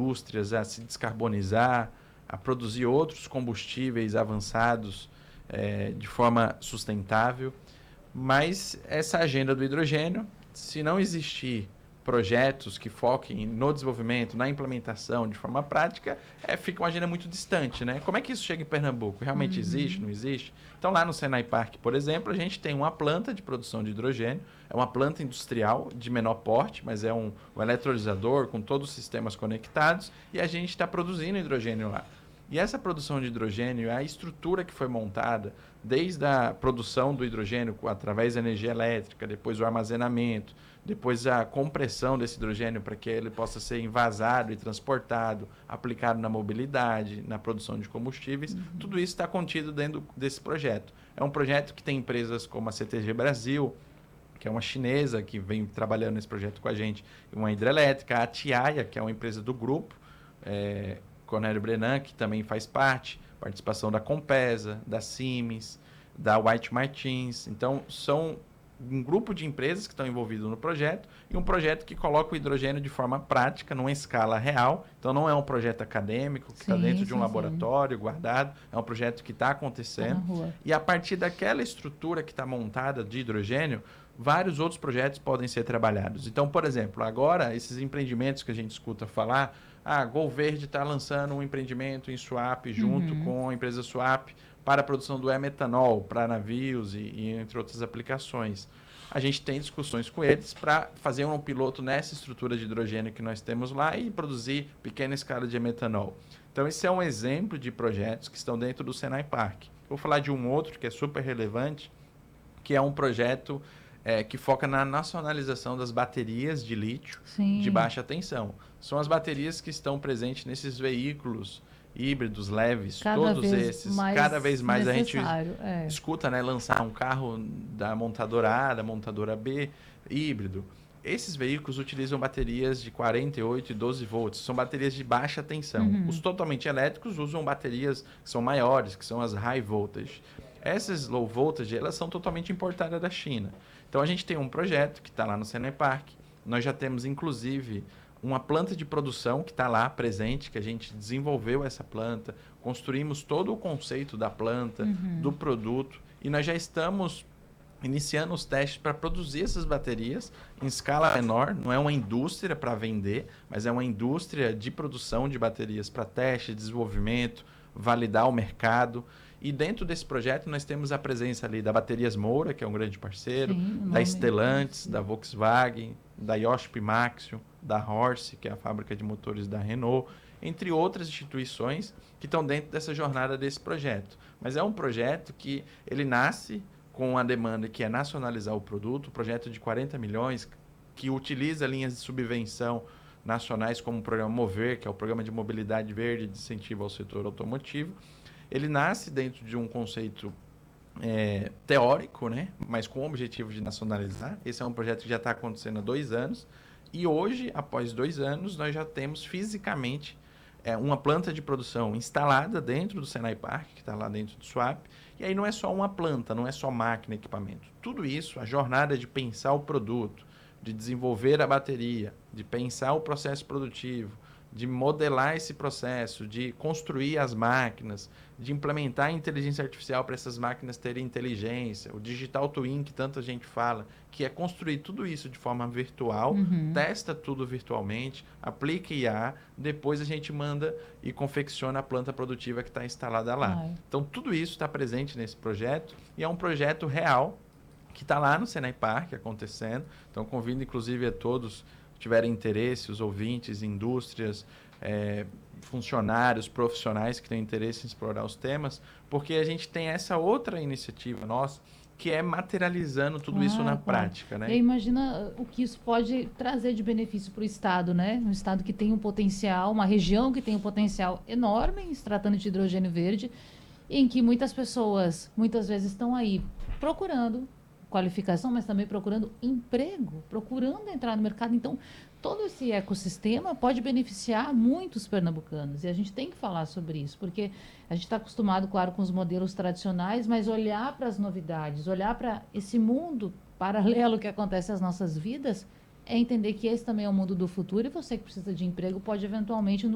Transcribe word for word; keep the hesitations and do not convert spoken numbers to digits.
indústrias a se descarbonizar, a produzir outros combustíveis avançados é, de forma sustentável. Mas essa agenda do hidrogênio, se não existir projetos que foquem no desenvolvimento, na implementação de forma prática, é, fica uma agenda muito distante, né? Como é que isso chega em Pernambuco? Realmente uhum. existe, não existe? Então, lá no Senai Park, por exemplo, a gente tem uma planta de produção de hidrogênio, é uma planta industrial de menor porte, mas é um, um eletrolisador com todos os sistemas conectados, e a gente está produzindo hidrogênio lá. E essa produção de hidrogênio, a estrutura que foi montada, desde a produção do hidrogênio através da energia elétrica, depois o armazenamento, depois a compressão desse hidrogênio para que ele possa ser envasado e transportado, aplicado na mobilidade, na produção de combustíveis, uhum. tudo isso está contido dentro desse projeto. É um projeto que tem empresas como a C T G Brasil, que é uma chinesa que vem trabalhando nesse projeto com a gente, uma hidrelétrica, a Atiaia, que é uma empresa do grupo, é, Cornélio Brenan, que também faz parte, participação da Compesa, da Siemens, da White Martins. Então, são um grupo de empresas que estão envolvidos no projeto e um projeto que coloca o hidrogênio de forma prática, numa escala real. Então, não é um projeto acadêmico que está dentro de um sim, laboratório sim. guardado, é um projeto que está acontecendo. Tá e a partir daquela estrutura que está montada de hidrogênio, vários outros projetos podem ser trabalhados. Então, por exemplo, agora, esses empreendimentos que a gente escuta falar, a Gol Verde está lançando um empreendimento em swap junto uhum. com a empresa Swap para a produção do e-metanol para navios e, e entre outras aplicações. A gente tem discussões com eles para fazer um piloto nessa estrutura de hidrogênio que nós temos lá e produzir pequena escala de e-metanol. Então, esse é um exemplo de projetos que estão dentro do Senai Park. Vou falar de um outro que é super relevante, que é um projeto É, que foca na nacionalização das baterias de lítio Sim. de baixa tensão. São as baterias que estão presentes nesses veículos híbridos, leves, cada todos esses. Cada vez mais a gente é. escuta, né, lançar um carro da montadora A, da montadora B, híbrido. Esses veículos utilizam baterias de quarenta e oito e doze volts. São baterias de baixa tensão. Uhum. Os totalmente elétricos usam baterias que são maiores, que são as high voltage. Essas low voltage, elas são totalmente importadas da China. Então, a gente tem um projeto que está lá no Senai Park. Nós já temos, inclusive, uma planta de produção que está lá presente, que a gente desenvolveu essa planta, construímos todo o conceito da planta, uhum. do produto, e nós já estamos iniciando os testes para produzir essas baterias em escala menor. Não é uma indústria para vender, mas é uma indústria de produção de baterias para teste, desenvolvimento, validar o mercado. E dentro desse projeto nós temos a presença ali da Baterias Moura, que é um grande parceiro, Sim, da Stellantis, da Volkswagen, da Iochpe Maxion, da Horse, que é a fábrica de motores da Renault, entre outras instituições que estão dentro dessa jornada desse projeto. Mas é um projeto que ele nasce com a demanda que é nacionalizar o produto, um projeto de quarenta milhões, que utiliza linhas de subvenção nacionais como o programa Mover, que é o Programa de Mobilidade Verde de incentivo ao setor automotivo. Ele nasce dentro de um conceito é, teórico, né? Mas com o objetivo de nacionalizar. Esse é um projeto que já está acontecendo há dois anos. E hoje, após dois anos, nós já temos fisicamente é, uma planta de produção instalada dentro do Senai Park, que está lá dentro do Swap. E aí não é só uma planta, não é só máquina, equipamento. Tudo isso, a jornada de pensar o produto, de desenvolver a bateria, de pensar o processo produtivo, de modelar esse processo, de construir as máquinas, de implementar a inteligência artificial para essas máquinas terem inteligência, o digital twin que tanta gente fala, que é construir tudo isso de forma virtual, uhum. testa tudo virtualmente, aplica I A, depois a gente manda e confecciona a planta produtiva que está instalada lá. Ai. Então, tudo isso está presente nesse projeto e é um projeto real que está lá no Senai Park acontecendo. Então, convido inclusive a todos que tiverem interesse, os ouvintes, indústrias, é, funcionários, profissionais que têm interesse em explorar os temas, porque a gente tem essa outra iniciativa nossa, que é materializando tudo ah, isso na claro. prática, né? E imagina o que isso pode trazer de benefício para o Estado, né? Um Estado que tem um potencial, uma região que tem um potencial enorme em se tratando de hidrogênio verde, em que muitas pessoas, muitas vezes, estão aí procurando qualificação, mas também procurando emprego, procurando entrar no mercado. Então, todo esse ecossistema pode beneficiar muitos pernambucanos. E a gente tem que falar sobre isso, porque a gente está acostumado, claro, com os modelos tradicionais, mas olhar para as novidades, olhar para esse mundo paralelo que acontece às nossas vidas, é entender que esse também é o mundo do futuro e você que precisa de emprego pode eventualmente